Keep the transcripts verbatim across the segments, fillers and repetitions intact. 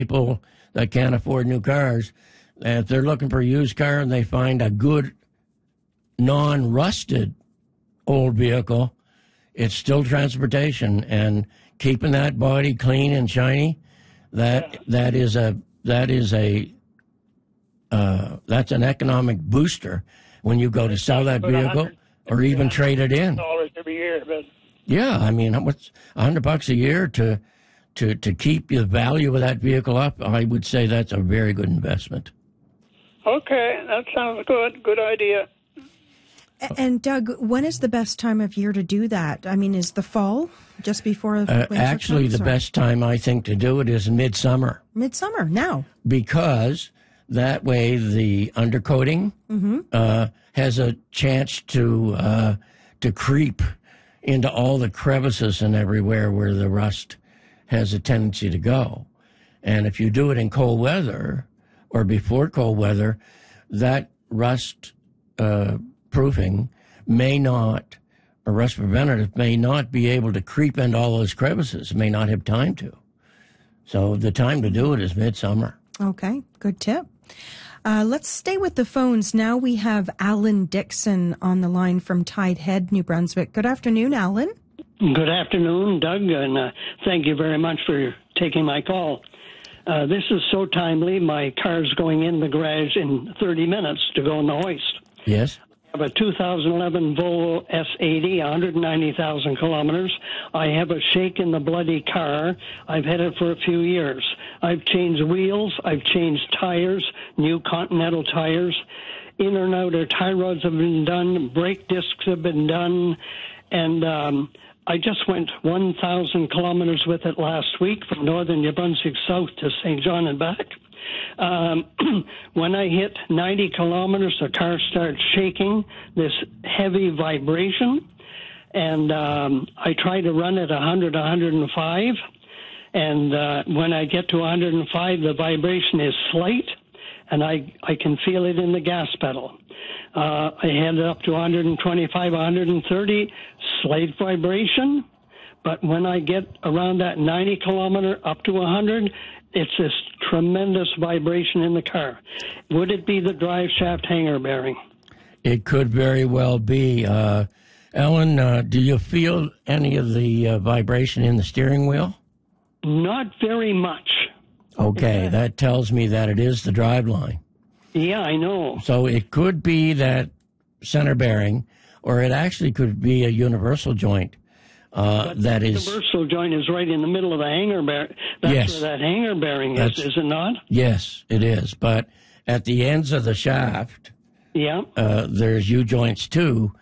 people that can't afford new cars, if they're looking for a used car and they find a good, non-rusted old vehicle, it's still transportation, and keeping that body clean and shiny, that Yeah. that is a that is a uh, that's an economic booster when you go to sell that About vehicle or even trade it in. Dollars every year, but Yeah, I mean, what's a hundred bucks a year to to to keep the value of that vehicle up? I would say that's a very good investment. okay, that sounds good. Good idea. A- And Doug, when is the best time of year to do that? I mean, is the fall just before Uh, winter actually, comes, the or best time I think to do it is midsummer, midsummer now? because that way the undercoating uh, has a chance to uh, to creep into all the crevices and everywhere where the rust has a tendency to go. And if you do it in cold weather or before cold weather, that rust uh, proofing may not, or rust preventative may not be able to creep into all those crevices, may not have time to. So the time to do it is midsummer. Okay, good tip. Uh, let's stay with the phones. Now we have Alan Dixon on the line from Tide Head, New Brunswick. Good afternoon, Alan. Good afternoon, Doug, and uh, thank you very much for taking my call. Uh, this is so timely. My car's going in the garage in thirty minutes to go in the hoist. Yes? I have a two thousand eleven Volvo S eighty, one hundred ninety thousand kilometers. I have a shake in the bloody car. I've had it for a few years. I've changed wheels. I've changed tires, new Continental tires. Inner and outer tie rods have been done. Brake discs have been done. And um, I just went one thousand kilometers with it last week from northern New Brunswick south to Saint John and back. Um, when I hit ninety kilometers, the car starts shaking, this heavy vibration, and um, I try to run at one hundred, one hundred five, and uh, when I get to one hundred five, the vibration is slight, and I, I can feel it in the gas pedal. Uh, I had it up to one hundred twenty-five, one hundred thirty, slight vibration, but when I get around that ninety kilometer up to one hundred, it's this tremendous vibration in the car. Would it be the drive shaft hanger bearing? It could very well be. Uh, Ellen, uh, do you feel any of the uh, vibration in the steering wheel? Not very much. Okay, that tells me that it is the drive line. Yeah, I know. So it could be that center bearing, or it actually could be a universal joint. Uh, that the is universal joint is right in the middle of the hanger bearing. That's Yes. where that hanger bearing That's- is, is it not? yes, it is. But at the ends of the shaft, Yeah. uh, there's U joints too.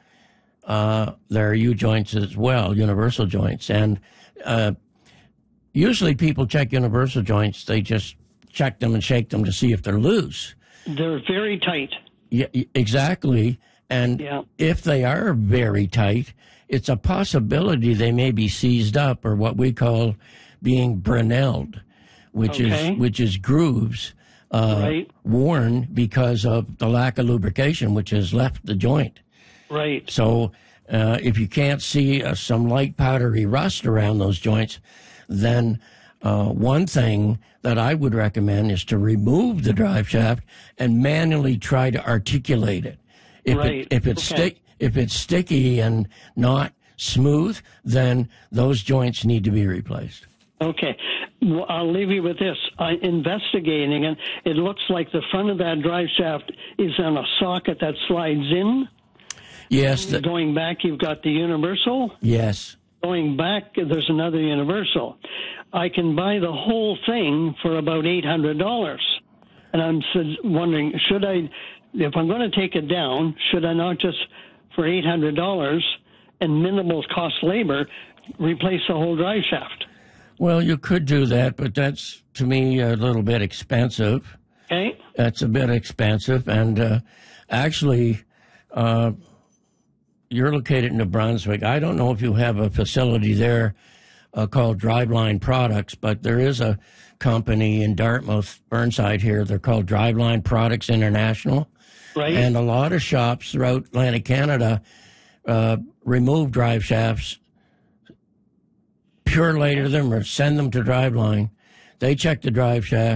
Uh, there are U joints as well, universal joints, and uh, usually people check universal joints. They just check them and shake them to see if they're loose. They're very tight. Yeah, exactly. And Yeah. if they are very tight, it's a possibility they may be seized up, or what we call being Brunelled, which Okay. is which is grooves uh, Right. worn because of the lack of lubrication, which has left the joint. Right. So uh, if you can't see uh, some light powdery rust around those joints, then uh, one thing that I would recommend is to remove the drive shaft and manually try to articulate it. If Right. it, if it's Okay. stick if it's sticky and not smooth, then those joints need to be replaced. Okay. Well, I'll leave you with this. I investigating it. It looks like the front of that drive shaft is on a socket that slides in. Yes, the, Going back, you've got the universal. yes. Going back, there's another universal. I can buy the whole thing for about eight hundred dollars. And I'm s- wondering, should I, if I'm going to take it down, should I not just, for eight hundred dollars and minimal cost labor, replace the whole drive shaft? Well, you could do that, but that's, to me, a little bit expensive. Okay? That's a bit expensive. And uh, actually, uh, you're located in New Brunswick. I don't know if you have a facility there uh, called Driveline Products, but there is a company in Dartmouth, Burnside here. They're called Driveline Products International. Right? And a lot of shops throughout Atlantic Canada uh, remove drive shafts, pure later them, or send them to Driveline. They check the drive shaft.